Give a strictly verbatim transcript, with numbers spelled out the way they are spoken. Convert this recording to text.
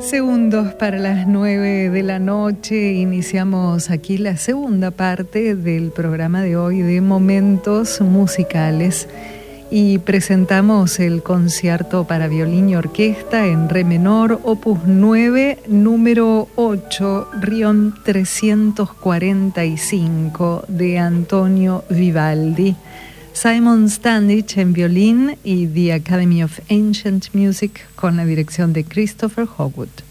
Segundos para las nueve de la noche. Iniciamos aquí la segunda parte del programa de hoy de Momentos Musicales y presentamos el concierto para violín y orquesta en re menor, opus nueve, número ocho, Rion trescientos cuarenta y cinco, de Antonio Vivaldi. Simon Standich en violín y The Academy of Ancient Music con la dirección de Christopher Hogwood.